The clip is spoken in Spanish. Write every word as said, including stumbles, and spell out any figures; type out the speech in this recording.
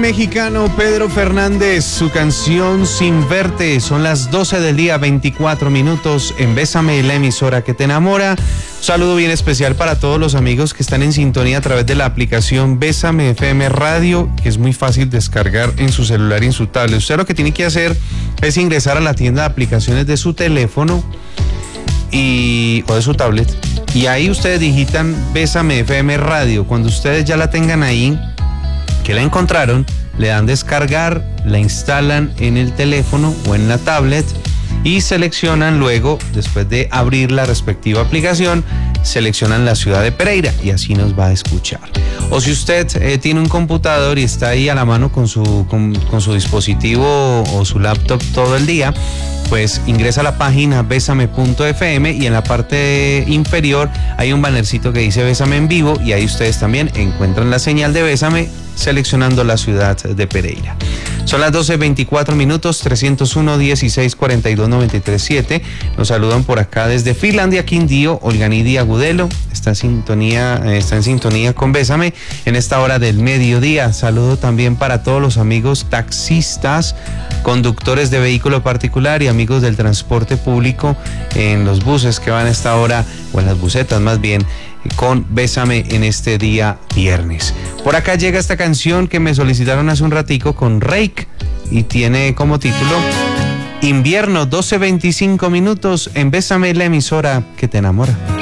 mexicano Pedro Fernández, su canción Sin Verte. Son las doce del día, veinticuatro minutos en Bésame, la emisora que te enamora. Un saludo bien especial para todos los amigos que están en sintonía a través de la aplicación Bésame F M Radio, que es muy fácil descargar en su celular y en su tablet. Usted lo que tiene que hacer es ingresar a la tienda de aplicaciones de su teléfono y, o de su tablet, y ahí ustedes digitan Bésame F M Radio. Cuando ustedes ya la tengan ahí, que la encontraron, le dan descargar, la instalan en el teléfono o en la tablet y seleccionan luego, después de abrir la respectiva aplicación, seleccionan la ciudad de Pereira y así nos va a escuchar. O si usted eh, tiene un computador y está ahí a la mano con su, con, con su dispositivo o su laptop todo el día, pues ingresa a la página bésame punto f m y en la parte inferior hay un bannercito que dice Bésame en vivo, y ahí ustedes también encuentran la señal de Bésame seleccionando la ciudad de Pereira. Son las doce veinticuatro minutos, trescientos uno, dieciséis, cuarenta y dos, noventa y tres, siete. Nos saludan por acá desde Finlandia, Quindío, Olganidia Agudelo. Está en sintonía, está en sintonía con Bésame en esta hora del mediodía. Saludo también para todos los amigos taxistas, conductores de vehículo particular y amigos del transporte público en los buses que van a esta hora, o en las busetas más bien, con Bésame en este día viernes. Por acá llega esta canción que me solicitaron hace un ratico con Rake y tiene como título Invierno. Doce veinticinco minutos en Bésame, la emisora que te enamora.